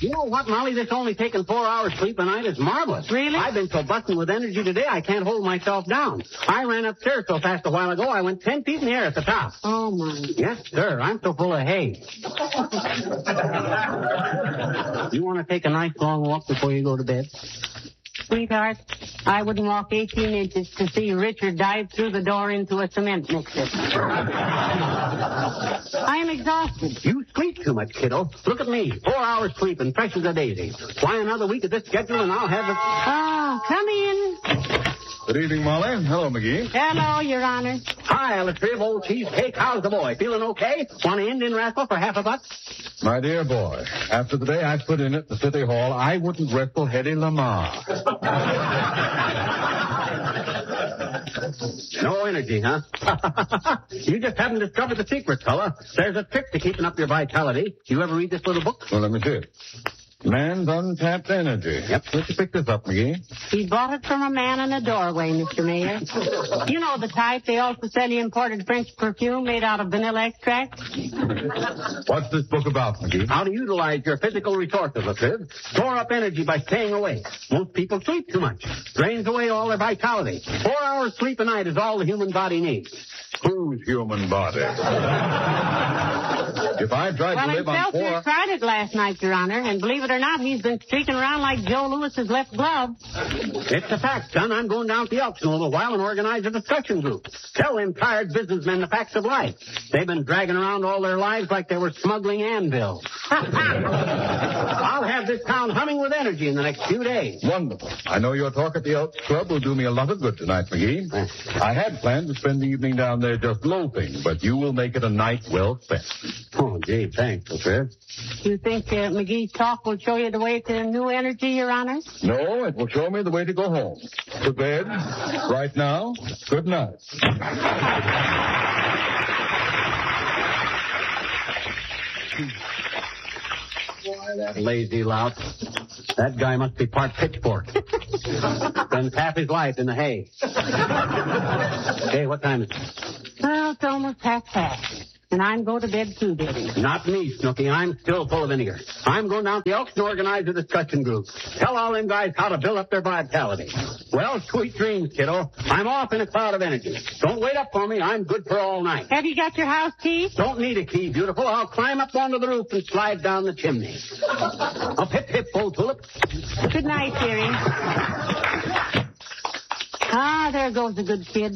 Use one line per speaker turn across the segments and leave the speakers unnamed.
You know what, Molly? This only taking 4 hours sleep a night is marvelous.
Really?
I've been so busting with energy today, I can't hold myself down. I ran upstairs so fast a while ago, I went 10 feet in the air at the top.
Oh, my.
Yes, sir. I'm so full of hay. You want to take a nice long walk before you go to bed?
Sweetheart, I wouldn't walk 18 inches to see Richard dive through the door into a cement mixer. I am exhausted.
You sleep too much, kiddo. Look at me. 4 hours sleep and fresh as a daisy. Why another week of this schedule and I'll have it.
Oh, come in.
Good evening, Molly. Hello, McGee.
Hello, Your Honor.
Hi, Alistair, old cheesecake. How's the boy? Feeling okay? Want an Indian raffle for $50?
My dear boy, after the day I put in at the City Hall, I wouldn't wrestle Hedy Lamar.
No energy, huh? You just haven't discovered the secret, fella. There's a trick to keeping up your vitality. You ever read this little book?
Well, let me see it. Man's untapped energy.
Yep.
Where'd you pick this up, McGee?
He bought it from a man in a doorway, Mr. Mayor. You know the type. They also sell you imported French perfume made out of vanilla extract.
What's this book about, McGee?
How to utilize your physical resources, Latriv. Store up energy by staying awake. Most people sleep too much. Drains away all their vitality. 4 hours sleep a night is all the human body needs.
Whose human body? If I tried to live on
Excelsior
4...
tried it last night, Your Honor, and believe it or not, he's been streaking around like Joe Lewis's left glove.
It's a fact, son. I'm going down to the Elks in a little while and organize a discussion group. Tell them tired businessmen the facts of life. They've been dragging around all their lives like they were smuggling anvils. I'll have this town humming with energy in the next few days.
Wonderful. I know your talk at the Elks Club will do me a lot of good tonight, McGee. I had planned to spend the evening down there just loafing, but you will make it a night well spent.
Oh, gee, thanks, Latriv.
You think McGee's talk will show you the way to new energy, Your Honor?
No, it will show me the way to go home. To bed, right now. Good night.
Why, that lazy lout. That guy must be part pitchfork. Spends half his life in the hay. Hey, what time is it?
Well, it's almost past. And I'm going to bed too, baby.
Not me, Snooky. I'm still full of vinegar. I'm going down to the Elks to organize a discussion group. Tell all them guys how to build up their vitality. Well, sweet dreams, kiddo. I'm off in a cloud of energy. Don't wait up for me. I'm good for all night.
Have you got your house key?
Don't need a key, beautiful. I'll climb up onto the roof and slide down the chimney. Up, hip, hip, old tulip.
Good night, dearie. Ah, there goes the good kid.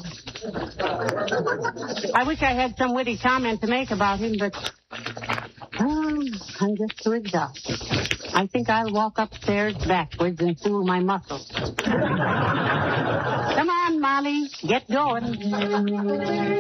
I wish I had some witty comment to make about him, but I'm just too exhausted. I think I'll walk upstairs backwards and fool my muscles. Come on, Molly. Get going.